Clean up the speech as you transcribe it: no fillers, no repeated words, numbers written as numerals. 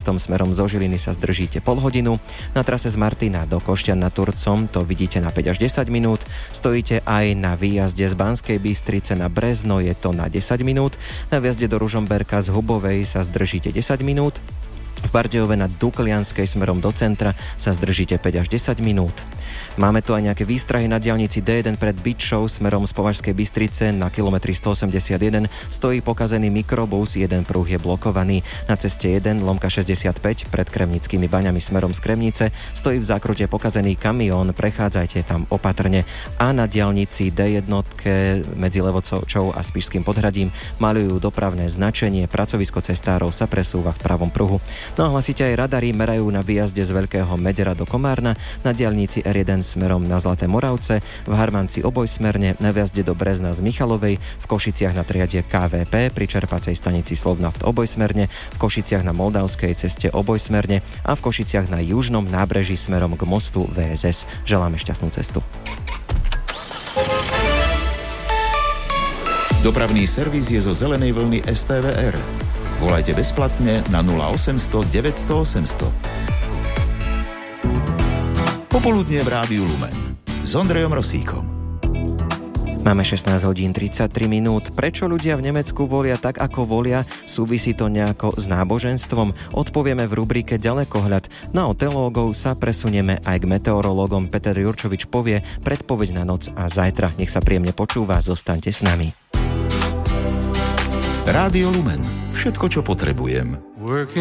cestom smerom zo Žiliny sa zdržíte pol hodinu. Na trase z Martina do Košťan nad Turcom to vidíte na 5 až 10 minút. Stojíte aj na výjazde z Banskej Bystrice na Brezno, je to na 10 minút. Na výjazde do Ružomberka z Hubovej sa zdržíte 10 minút. V Bardejove na Duklianskej smerom do centra sa zdržíte 5 až 10 minút. Máme tu aj nejaké výstrahy na diaľnici D1 pred Bytčou smerom z Považskej Bystrice na kilometri 181 stojí pokazený mikrobus, jeden pruh je blokovaný. Na ceste 1 lomka 65 pred Kremnickými baňami smerom z Kremnice stojí v zákrute pokazený kamión, prechádzajte tam opatrne. A na diaľnici D1 medzi Levocou a Spišským Podhradím maľujú dopravné značenie, pracovisko cestárov sa presúva v pravom pruhu. No a hlasíte aj radary merajú na výjazde z Veľkého Medera do Komárna, na diaľnici R1 smerom na Zlaté Moravce, v Harmanci obojsmerne, na výjazde do Brezna z Michalovej, v Košiciach na triade KVP, pri čerpacej stanici Slovnaft obojsmerne, v Košiciach na Moldavskej ceste obojsmerne a v Košiciach na južnom nábreží smerom k mostu VSS. Želáme šťastnú cestu. Dopravný servis je zo zelenej vlny STVR. Volajte bezplatne na 0800 900 800. Popoludnie v Rádiu Lumen s Ondrejom Rosíkom. Máme 16 hodín 33 minút. Prečo ľudia v Nemecku volia tak, ako volia? Súvisí to nejako s náboženstvom? Odpovieme v rubrike Ďalekohľad. No a od teológov sa presunieme aj k meteorológom. Peter Jurčovič povie predpoveď na noc a zajtra. Nech sa príjemne počúva, zostaňte s nami. Rádio Lumen. Všetko, čo potrebujem.